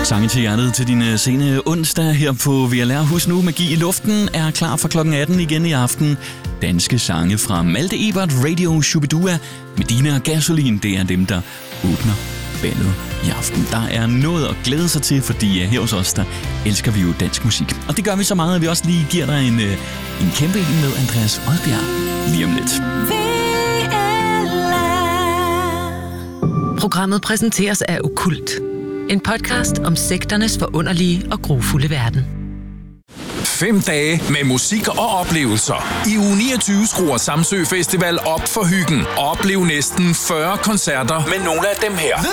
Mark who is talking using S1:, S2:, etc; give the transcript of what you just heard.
S1: Sange til hjertet til din sene onsdag her på VLR. Husk nu, Magi i luften er klar fra klokken 18 igen i aften. Danske sange fra Malte Ebert, Radio Shubidua, Medina og Gasolin, det er dem, der åbner ballet i aften. Der er noget at glæde sig til, fordi her hos os, der elsker vi jo dansk musik. Og det gør vi så meget, at vi også lige giver dig en kæmpe en med Andreas Odbjerg lige om lidt.
S2: Programmet præsenteres af Okkult. En podcast om sekternes forunderlige og grufulde verden.
S3: 5 dage med musik og oplevelser. I uge 29 skruer Samsø Festival op for hyggen. Oplev næsten 40 koncerter med nogle af dem her.